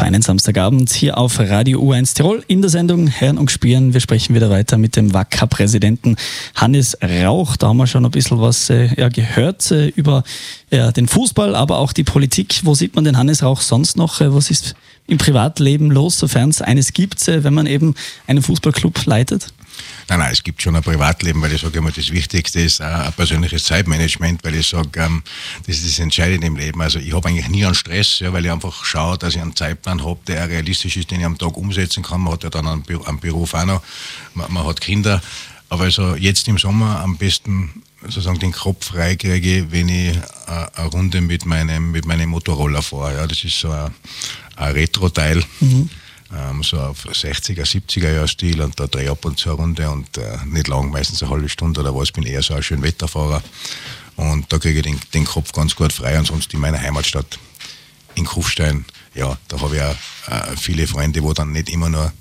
feinen Samstagabend hier auf Radio U1 Tirol in der Sendung Herren und Spieren. Wir sprechen wieder weiter mit dem Wacker-Präsidenten Hannes Rauch. Da haben wir schon ein bisschen was gehört über den Fußball, aber auch die Politik. Wo sieht man den Hannes Rauch sonst noch? Was ist im Privatleben los, sofern es eines gibt, wenn man eben einen Fußballclub leitet? Nein, es gibt schon ein Privatleben, weil ich sage immer, das Wichtigste ist ein persönliches Zeitmanagement, weil ich sage, das ist das Entscheidende im Leben. Also ich habe eigentlich nie einen Stress, ja, weil ich einfach schaue, dass ich einen Zeitplan habe, der realistisch ist, den ich am Tag umsetzen kann. Man hat ja dann einen Beruf auch noch, man hat Kinder. Aber also jetzt im Sommer am besten sozusagen den Kopf frei kriege, wenn ich eine Runde mit meinem Motorroller fahre. Ja, das ist so ein Retro-Teil. So auf 60er, 70er Jahr Stil, und da drehe ich ab und zu eine Runde und nicht lang, meistens eine halbe Stunde oder was, bin eher so ein schön Wetterfahrer, und da kriege ich den Kopf ganz gut frei. Ansonsten in meiner Heimatstadt in Kufstein, ja, da habe ich auch viele Freunde, wo dann nicht immer nur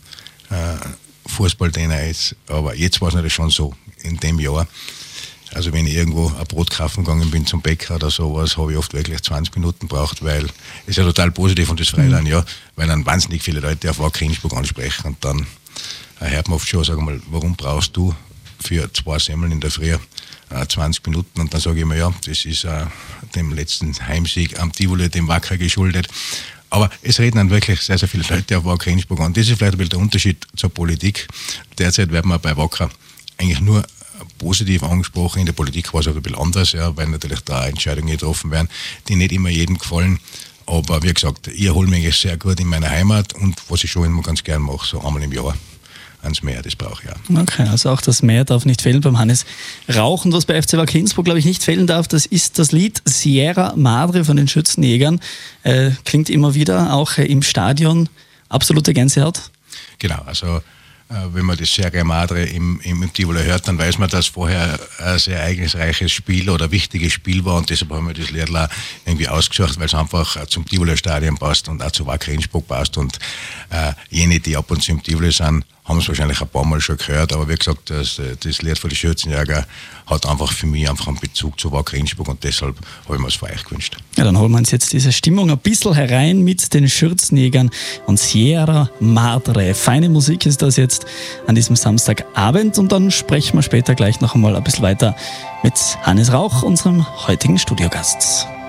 Fußballtrainer ist, aber jetzt war es natürlich schon so, in dem Jahr. Also wenn ich irgendwo ein Brot kaufen gegangen bin zum Bäcker oder sowas, habe ich oft wirklich 20 Minuten gebraucht, weil es ja total positiv und das Freiland, ja, weil dann wahnsinnig viele Leute auf Wacker Innsbruck ansprechen, und dann hört man oft schon, sag mal, warum brauchst du für 2 Semmeln in der Früh 20 Minuten? Und dann sage ich mir, ja, das ist dem letzten Heimsieg am Tivoli, dem Wacker geschuldet. Aber es reden dann wirklich sehr, sehr viele Leute auf Wacker Innsbruck an. Das ist vielleicht ein bisschen der Unterschied zur Politik. Derzeit werden wir bei Wacker eigentlich nur positiv angesprochen. In der Politik war es auch ein bisschen anders, ja, weil natürlich da Entscheidungen getroffen werden, die nicht immer jedem gefallen. Aber wie gesagt, ich erhole mich eigentlich sehr gut in meiner Heimat, und was ich schon immer ganz gern mache, so einmal im Jahr ans Meer, das brauche ich auch. Okay, also auch das Meer darf nicht fehlen beim Hannes Rauch. Und was bei FC Wacker Innsbruck, glaube ich, nicht fehlen darf, das ist das Lied Sierra Madre von den Schützenjägern. Klingt immer wieder, auch im Stadion. Absolute Gänsehaut. Genau, also wenn man das Sierra Madre im Tivoli hört, dann weiß man, dass vorher ein sehr ereignisreiches Spiel oder wichtiges Spiel war, und deshalb haben wir das Lied irgendwie ausgesucht, weil es einfach zum Tivoli Stadion passt und auch zu Wacker Innsbruck passt, und jene, die ab und zu im Tivoli sind, haben es wahrscheinlich ein paar Mal schon gehört, aber wie gesagt, das Lied von den Schützenjäger hat einfach für mich einfach einen Bezug zu Wacker Innsbruck, und deshalb habe ich mir es für euch gewünscht. Ja, dann holen wir uns jetzt diese Stimmung ein bisschen herein mit den Schürzenjägern und Sierra Madre. Feine Musik ist das jetzt an diesem Samstagabend, und dann sprechen wir später gleich noch einmal ein bisschen weiter mit Hannes Rauch, unserem heutigen Studiogast.